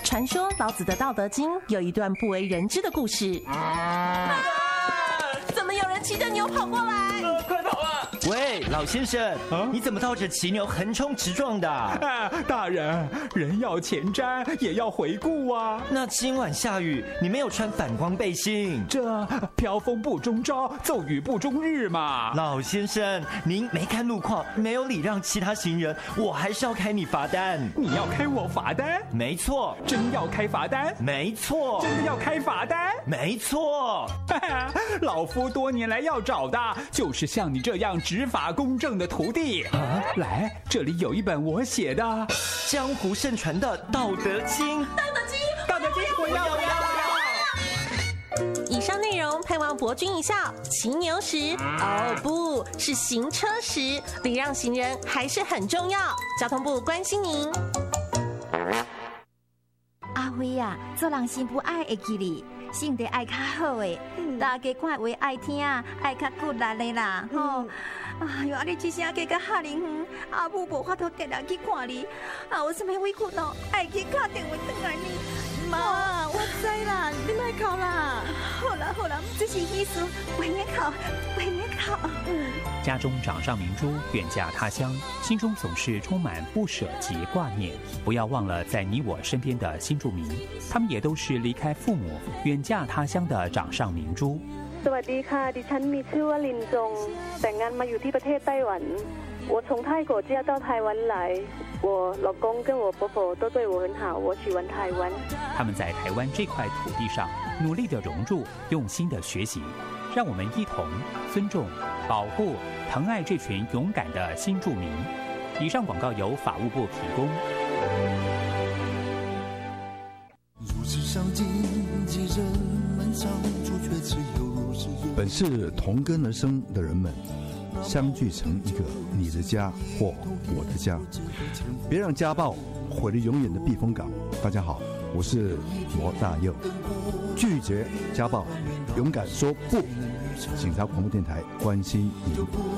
传说老子的《道德经》有一段不为人知的故事。怎么有人骑着牛跑过来？ 快跑啊！ 喂，老先生，你怎么套着骑牛横冲直撞的？ 大人，人要前瞻，也要回顾啊。 那今晚下雨，你没有穿反光背心， 这飘风不终朝，骤雨不终日嘛。 老先生，您没看路况，没有礼让其他行人，我还是要开你罚单。 你要开我罚单？ 没错。 真要开罚单？ 没错。 真的要开罚单？ 没错。 老夫多年来要找的就是像你这样执法公正的徒弟。来，这里有一本我写的江湖盛传的《道德经》。 道德经，我要！ 以上内容盼望博君一笑。骑牛时，不是行车时，礼让行人还是很重要。交通部关心您。 阿辉啊，做人心不爱会记你，性格爱较好的，大家看话爱听，爱较骨力的啦，吼。哎呦，你一声加个吓人远，阿母无法度定定去看你，有什么委屈咯？爱去打电话回来你。妈，我知啦，你莫哭啦。好啦，这是意思，为你哭。 家中掌上明珠，远嫁他乡，心中总是充满不舍及挂念。不要忘了在你我身边的新住民，他们也都是离开父母，远嫁他乡的掌上明珠。 สวัสดีค่ะดิฉันมีชื่อว่าลินจงแต่งงานมาอยู่ที่ประเทศไต้หวัน我从泰国嫁到台湾来我老公跟我婆婆都对我很好我喜欢台湾他们在台湾这块土地上努力的融入用心的学习让我们一同尊重保护疼爱这群勇敢的新住民以上广告由法务部提供如此上进几人们长处却只有本是同根而生的人们相聚成一个你的家或我的家别让家暴毁了永远的避风港大家好我是罗大佑拒绝家暴勇敢说不警察广播电台关心你